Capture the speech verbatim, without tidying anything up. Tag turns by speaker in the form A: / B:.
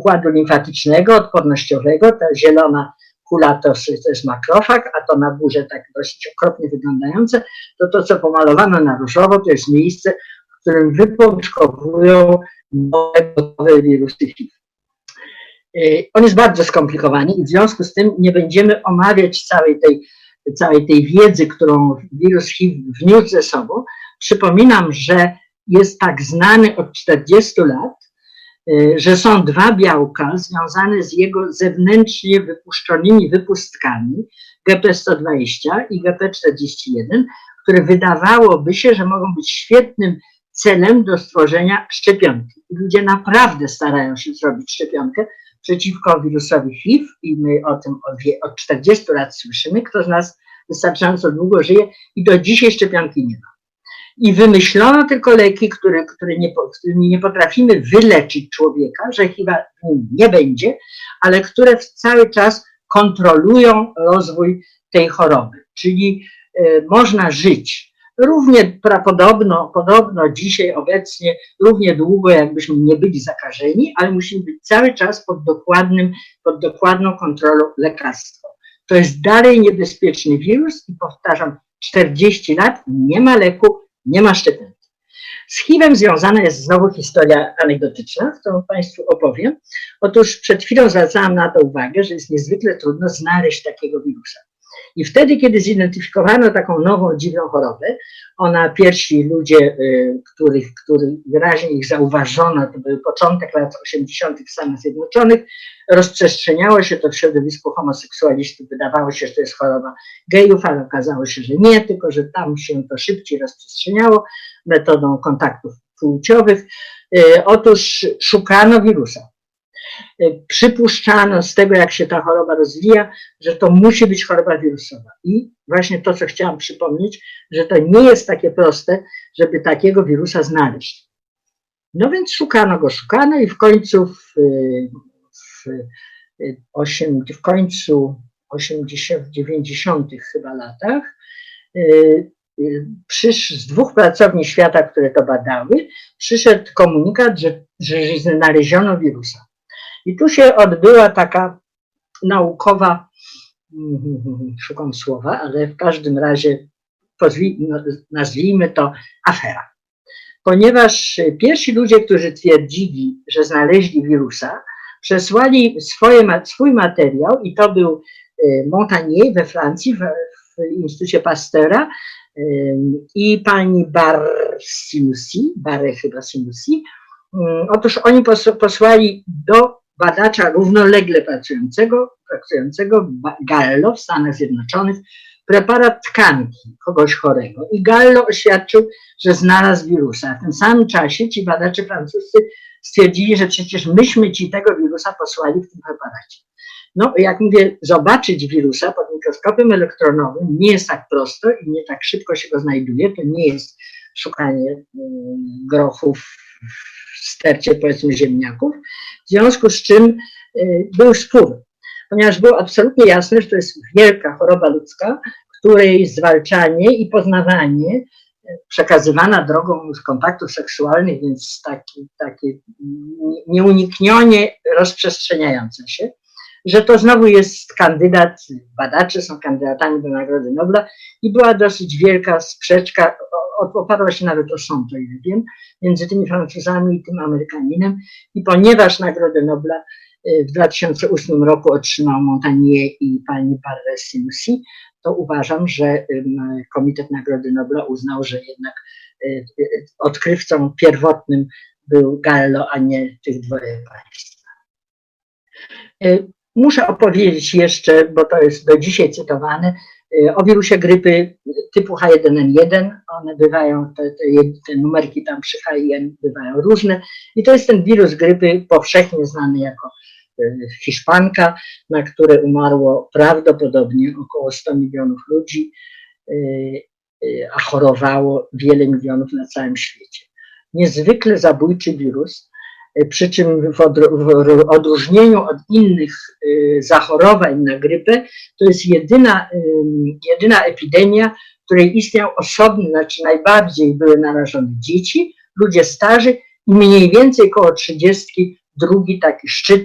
A: układu limfatycznego, odpornościowego. Ta zielona kula to, to jest makrofag, a to na górze tak dość okropnie wyglądające, to to, co pomalowano na różowo, to jest miejsce, w którym wypączkowują nowe wirusy H I V. On jest bardzo skomplikowany i w związku z tym nie będziemy omawiać całej tej, całej tej wiedzy, którą wirus H I V wniósł ze sobą. Przypominam, że jest tak znany od czterdziestu lat, że są dwa białka związane z jego zewnętrznie wypuszczonymi wypustkami G P sto dwadzieścia i G P czterdzieści jeden, które wydawałoby się, że mogą być świetnym celem do stworzenia szczepionki. I ludzie naprawdę starają się zrobić szczepionkę przeciwko wirusowi H I V i my o tym od, od czterdziestu lat słyszymy. Kto z nas wystarczająco długo żyje i do dzisiaj szczepionki nie ma. I wymyślono tylko leki, które, które nie, którymi nie potrafimy wyleczyć człowieka, że H I V w nim nie będzie, ale które cały czas kontrolują rozwój tej choroby. Czyli y, można żyć równie podobno, podobno dzisiaj, obecnie, równie długo, jakbyśmy nie byli zakażeni, ale musimy być cały czas pod dokładnym, pod dokładną kontrolą lekarstwa. To jest dalej niebezpieczny wirus i powtarzam, czterdzieści lat, nie ma leku, nie ma szczepionki. Z H I V-em związana jest znowu historia anegdotyczna, którą Państwu opowiem. Otóż przed chwilą zwracałam na to uwagę, że jest niezwykle trudno znaleźć takiego wirusa. I wtedy, kiedy zidentyfikowano taką nową, dziwną chorobę, ona pierwsi ludzie, których, których wyraźnie ich zauważono, to był początek lat osiemdziesiątych w Stanach Zjednoczonych, rozprzestrzeniało się to w środowisku homoseksualistów, wydawało się, że to jest choroba gejów, ale okazało się, że nie, tylko że tam się to szybciej rozprzestrzeniało metodą kontaktów płciowych. Otóż szukano wirusa. Przypuszczano z tego, jak się ta choroba rozwija, że to musi być choroba wirusowa. I właśnie to, co chciałam przypomnieć, że to nie jest takie proste, żeby takiego wirusa znaleźć. No więc szukano go, szukano i w końcu w, w, osiem, w końcu osiemdziesiątych, dziewięćdziesiątych chyba latach przysz, z dwóch pracowni świata, które to badały, przyszedł komunikat, że, że znaleziono wirusa. I tu się odbyła taka naukowa, szukam słowa, ale w każdym razie nazwijmy to afera. Ponieważ pierwsi ludzie, którzy twierdzili, że znaleźli wirusa, przesłali swoje, swój materiał i to był Montagnier we Francji, w, w Instytucie Pasteura i pani Barre-Sinoussi, Barre chyba Sinoussi. Otóż oni posłali do badacza równolegle pracującego, pracującego Gallo w Stanach Zjednoczonych preparat tkanki kogoś chorego. I Gallo oświadczył, że znalazł wirusa. W tym samym czasie ci badacze francuscy stwierdzili, że przecież myśmy ci tego wirusa posłali w tym preparacie. No, jak mówię, zobaczyć wirusa pod mikroskopem elektronowym nie jest tak prosto i nie tak szybko się go znajduje. To nie jest szukanie grochów w stercie, powiedzmy, ziemniaków. W związku z czym był spór, ponieważ było absolutnie jasne, że to jest wielka choroba ludzka, której zwalczanie i poznawanie przekazywana drogą kontaktów seksualnych, więc taki, taki nieuniknione rozprzestrzeniające się, że to znowu jest kandydat, badacze są kandydatami do Nagrody Nobla i była dosyć wielka sprzeczka, oparła się nawet o sąd, o ile wiem, między tymi Francuzami i tym Amerykaninem i ponieważ Nagrodę Nobla w dwa tysiące ósmym roku otrzymał Montagnier i pani Barre-Sinoussi, to uważam, że Komitet Nagrody Nobla uznał, że jednak odkrywcą pierwotnym był Gallo, a nie tych dwoje państwa. Muszę opowiedzieć jeszcze, bo to jest do dzisiaj cytowane, o wirusie grypy typu H jeden N jeden. One bywają, te, te, te numerki tam przy H i N bywają różne. I to jest ten wirus grypy powszechnie znany jako hiszpanka, na które umarło prawdopodobnie około sto milionów ludzi, a chorowało wiele milionów na całym świecie. Niezwykle zabójczy wirus, przy czym w odróżnieniu od innych zachorowań na grypę, to jest jedyna, jedyna epidemia, w której istniał osobny, znaczy najbardziej były narażone dzieci, ludzie starzy i mniej więcej koło trzydziestki drugi taki szczyt